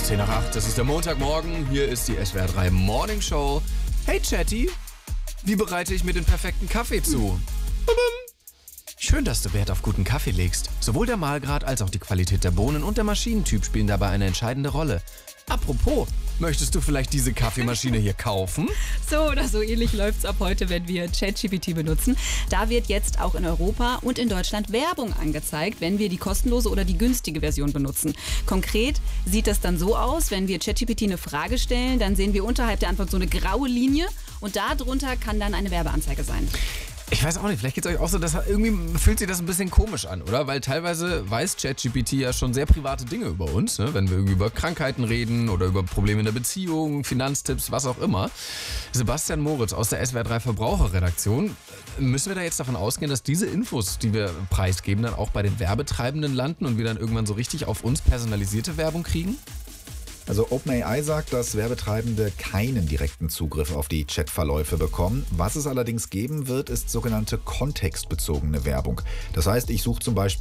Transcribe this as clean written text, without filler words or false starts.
10 nach 8, das ist der Montagmorgen. Hier ist die SWR 3 Morning Show. Hey Chatty, wie bereite ich mir den perfekten Kaffee zu? Schön, dass du Wert auf guten Kaffee legst. Sowohl der Mahlgrad als auch die Qualität der Bohnen und der Maschinentyp spielen dabei eine entscheidende Rolle. Apropos, möchtest du vielleicht diese Kaffeemaschine hier kaufen? So oder so ähnlich läuft's ab heute, wenn wir ChatGPT benutzen. Da wird jetzt auch in Europa und in Deutschland Werbung angezeigt, wenn wir die kostenlose oder die günstige Version benutzen. Konkret sieht das dann so aus, wenn wir ChatGPT eine Frage stellen, dann sehen wir unterhalb der Antwort so eine graue Linie und darunter kann dann eine Werbeanzeige sein. Ich weiß auch nicht, vielleicht geht es euch auch so, dass irgendwie fühlt sich das ein bisschen komisch an, oder? Weil teilweise weiß ChatGPT ja schon sehr private Dinge über uns, ne? Wenn wir irgendwie über Krankheiten reden oder über Probleme in der Beziehung, Finanztipps, was auch immer. Sebastian Moritz aus der SWR 3 Verbraucherredaktion, müssen wir da jetzt davon ausgehen, dass diese Infos, die wir preisgeben, dann auch bei den Werbetreibenden landen und wir dann irgendwann so richtig auf uns personalisierte Werbung kriegen? Also OpenAI sagt, dass Werbetreibende keinen direkten Zugriff auf die Chatverläufe bekommen. Was es allerdings geben wird, ist sogenannte kontextbezogene Werbung. Das heißt, ich suche zum Beispiel